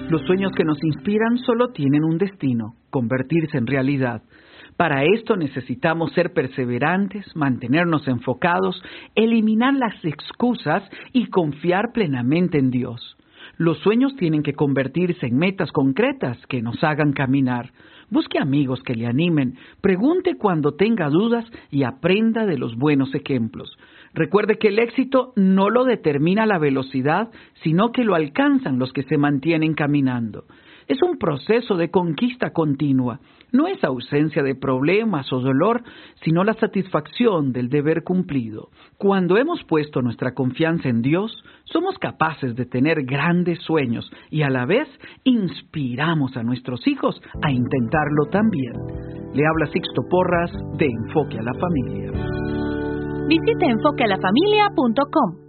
Los sueños que nos inspiran solo tienen un destino: convertirse en realidad. Para esto necesitamos ser perseverantes, mantenernos enfocados, eliminar las excusas y confiar plenamente en Dios. Los sueños tienen que convertirse en metas concretas que nos hagan caminar. Busque amigos que le animen, pregunte cuando tenga dudas y aprenda de los buenos ejemplos. Recuerde que el éxito no lo determina la velocidad, sino que lo alcanzan los que se mantienen caminando. Es un proceso de conquista continua. No es ausencia de problemas o dolor, sino la satisfacción del deber cumplido. Cuando hemos puesto nuestra confianza en Dios, somos capaces de tener grandes sueños y a la vez inspiramos a nuestros hijos a intentarlo también. Le habla Sixto Porras de Enfoque a la Familia. Visite enfoquealafamilia.com.